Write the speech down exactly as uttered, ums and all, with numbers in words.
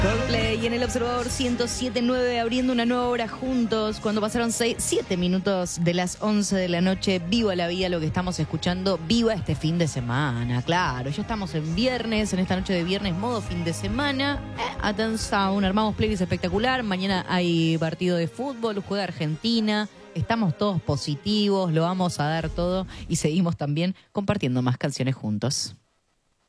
Coldplay y en el Observador ciento siete punto nueve abriendo una nueva hora juntos. Cuando pasaron siete minutos de las once de la noche, viva la vida lo que estamos escuchando, viva este fin de semana. Claro, ya estamos en viernes, en esta noche de viernes, modo fin de semana. Eh, atención, armamos playlist espectacular. Mañana hay partido de fútbol, juega Argentina. Estamos todos positivos, lo vamos a dar todo y seguimos también compartiendo más canciones juntos.